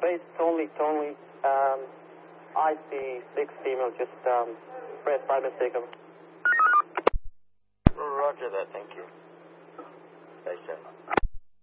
base Tonley. I see 6 female, just press by mistake. Roger that, thank you. Base 10.